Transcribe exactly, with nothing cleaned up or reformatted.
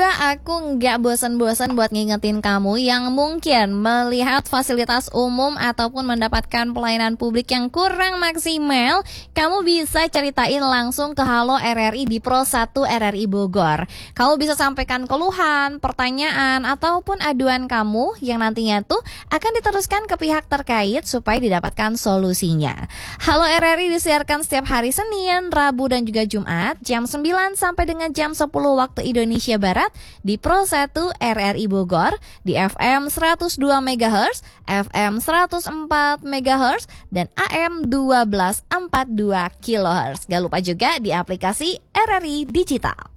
kedua, aku nggak bosan-bosan buat ngingetin kamu yang mungkin melihat fasilitas umum ataupun mendapatkan pelayanan publik yang kurang maksimal. Kamu bisa ceritain langsung ke Halo R R I di Pro satu R R I Bogor. Kamu bisa sampaikan keluhan, pertanyaan, ataupun aduan kamu yang nantinya tuh akan diteruskan ke pihak terkait supaya didapatkan solusinya. Halo R R I disiarkan setiap hari Senin, Rabu, dan juga Jumat jam sembilan sampai dengan jam sepuluh waktu Indonesia Barat di Pro satu R R I Bogor di F M seratus dua megahertz, F M seratus empat megahertz, dan A M dua belas empat puluh dua kilohertz. Gak lupa juga di aplikasi R R I Digital.